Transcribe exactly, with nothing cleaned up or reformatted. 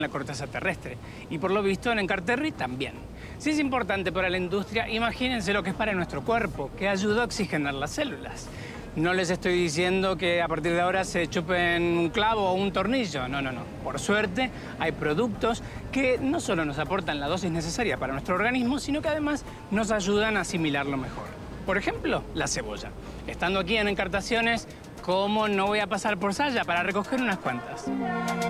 la corteza terrestre. Y por lo visto en Encarterri también. Si es importante para la industria, imagínense lo que es para nuestro cuerpo, que ayuda a oxigenar las células. No les estoy diciendo que a partir de ahora se chupen un clavo o un tornillo. No, no, no. Por suerte, hay productos que no solo nos aportan la dosis necesaria para nuestro organismo, sino que además nos ayudan a asimilarlo mejor. Por ejemplo, la cebolla. Estando aquí en Encartaciones, ¿cómo no voy a pasar por Saya para recoger unas cuantas?